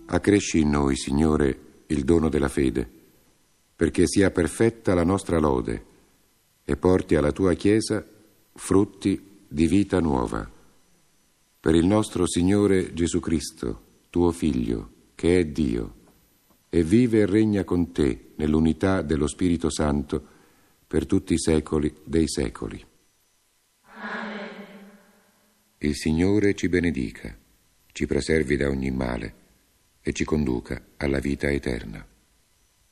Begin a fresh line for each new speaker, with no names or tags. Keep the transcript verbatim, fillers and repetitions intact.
Accresci in noi, Signore, il dono della fede, perché sia perfetta la nostra lode e porti alla tua Chiesa frutti di vita nuova. Per il nostro Signore Gesù Cristo, tuo Figlio, che è Dio, e vive e regna con te nell'unità dello Spirito Santo per tutti i secoli dei secoli.
Amen.
Il Signore ci benedica, ci preservi da ogni male e ci conduca alla vita eterna.